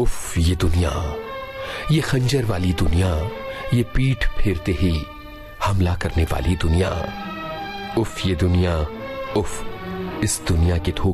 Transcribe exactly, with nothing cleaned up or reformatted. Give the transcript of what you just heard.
उफ ये दुनिया, ये खंजर वाली दुनिया, ये पीठ फेरते ही हमला करने वाली दुनिया। उफ ये दुनिया, उफ इस दुनिया के धोखे